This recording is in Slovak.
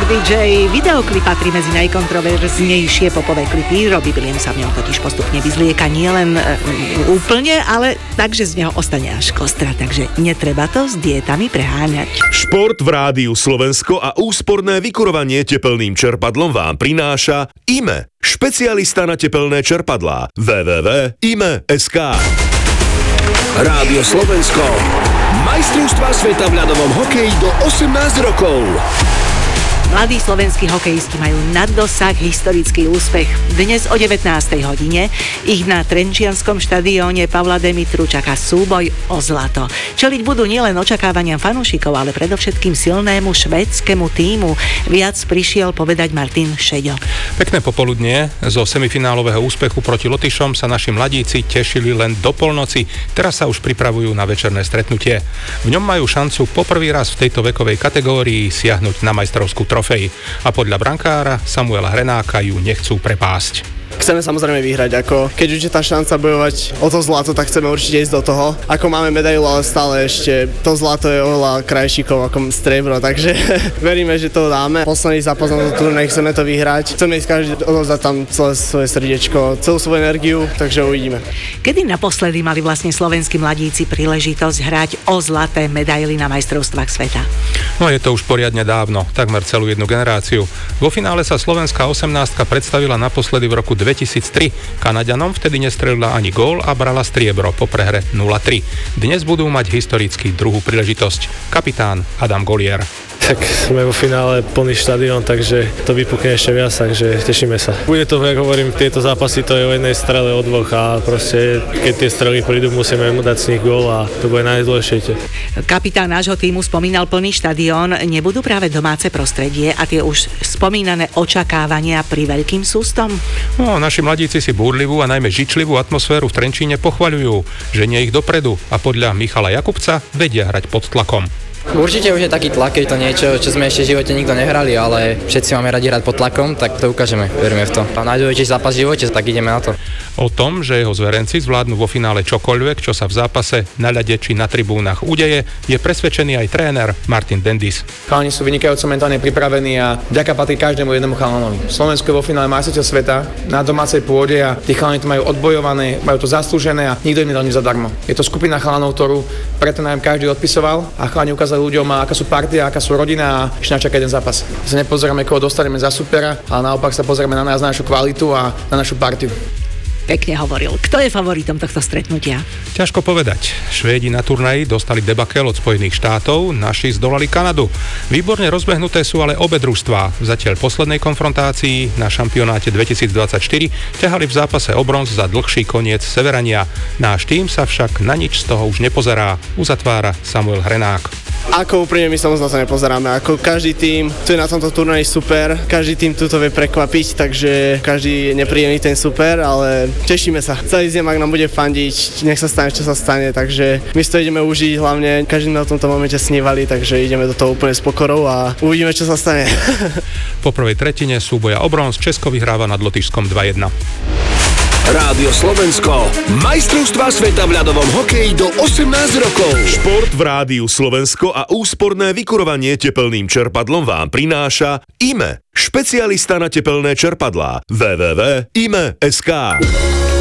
DJ. Videoklip patrí medzi najkontroverznejšie popové klipy. Robbie Williams sa v ňom totiž postupne vyzlieka nielen úplne, ale takže z neho ostane až kostra, takže netreba to s dietami preháňať. Šport v Rádiu Slovensko a úsporné vykurovanie tepelným čerpadlom vám prináša IME, špecialista na tepelné čerpadlá. www.ime.sk. Rádio Slovensko. Majstrovstvá sveta v ľadovom hokeji do 18 rokov. Mladí slovenskí hokejisti majú nad dosah historický úspech. Dnes o 19. hodine ich na Trenčianskom štadióne Pavla Demitru čaká súboj o zlato. Čeliť budú nielen očakávaniam fanúšikov, ale predovšetkým silnému švédskému tímu. Viac prišiel povedať Martin Šeďo. Pekné popoludnie. Zo semifinálového úspechu proti Lotyšom sa naši mladíci tešili len do polnoci. Teraz sa už pripravujú na večerné stretnutie. V ňom majú šancu poprvý raz v tejto vekovej kategórii siahnuť na majstrovskú trofej. A podľa brankára Samuela Hrenáka ju nechcú prepásť. Chceme samozrejme vyhrať, keď už je tá šanca bojovať o to zlato, tak chceme určite ísť do toho. Ako máme medailu, ale stále ešte to zlato je oveľa krajšíkov ako striebro, takže veríme, že to dáme. Posledný zápas na turnej, chceme to vyhrať. Chceme ísť každý odovzdať tam celé svoje srdiečko, celú svoju energiu, takže uvidíme. Kedy naposledy mali vlastne slovenskí mladíci príležitosť hrať o zlaté medaily na majstrovstvách sveta? No je to už poriadne dávno, takmer celú jednu generáciu. Vo finále sa slovenská 18 predstavila naposledy v roku 2003. Kanaďanom vtedy nestrelila ani gól a brala striebro po prehre 0-3. Dnes budú mať historicky druhú príležitosť. Kapitán Adam Golier. Tak sme vo finále plný štadión, takže to vypukne ešte viac, takže tešíme sa. Bude to, ako hovorím, tieto zápasy to je o jednej strele, o dvoch a proste keď tie strely prídu, musíme dať z nich gól a to bude najdôležitejšie. Kapitán nášho tímu spomínal plný štadión. Nebudú práve domáce prostredie a tie už spomínané očakávania pri veľkým sústom? No, naši mladíci si búrlivú a najmä žičlivú atmosféru v Trenčíne pochvaľujú, že nie ich dopredu a podľa Michala Jakubca vedia hrať pod tlakom. Určite už je taký tlak, je to niečo, čo sme ešte v živote nikto nehrali, ale všetci máme radi hrať pod tlakom, tak to ukážeme, veríme v to. A najdôležitejší zápas v živote, tak ideme na to. O tom, že jeho zverenci zvládnu vo finále čokoľvek, čo sa v zápase na ľade či na tribúnach udeje, je presvedčený aj tréner Martin Dendis. Chalani sú vynikajúco mentálne pripravení a vďaka patrí každému jednému chalanovi. Slovensko je vo finále majstrovstiev sveta na domácej pôde a tí chalani to majú odbojované, majú to zaslúžené a nikto im nedal nič zadarmo. Je to skupina chalanov, ktorú preto nám každý odpisoval a chalani ukázali ľuďom, aká sú partia, aká sú rodina a ešte nás čaká jeden zápas. Sa nepozeráme, koho dostaneme za supera, ale naopak sa pozrieme na nás, na našu kvalitu a na našu partiu. Pekne hovoril. Kto je favoritom tohto stretnutia? Ťažko povedať. Švédi na turnaji dostali debakel od Spojených štátov, naši zdolali Kanadu. Výborne rozbehnuté sú ale obe družstvá. Zatiaľ poslednej konfrontácii na šampionáte 2024 ťahali v zápase o bronz za dlhší koniec Severania. Náš tým sa však na nič z toho už nepozerá, uzatvára Samuel Hrenák. Ako úprimne my sa moc na to nepozeráme, ako každý tým, tu je na tomto turnaji super, každý tým tuto vie prekvapiť, takže každý je nepríjemný ten super, ale tešíme sa. Celý Zemak nám bude fandiť, nech sa stane, čo sa stane, takže my si to ideme užiť, hlavne každý sme o tomto momente snívali, takže ideme do toho úplne s pokorou a uvidíme, čo sa stane. Po prvej tretine súboja o bronz Česko vyhráva nad Lotyšskom 2-1. Rádio Slovensko. Majstrovstvá sveta v ľadovom hokeji do 18 rokov. Šport v Rádiu Slovensko a úsporné vykurovanie tepelným čerpadlom vám prináša IME, špecialista na tepelné čerpadlá. www.ime.sk.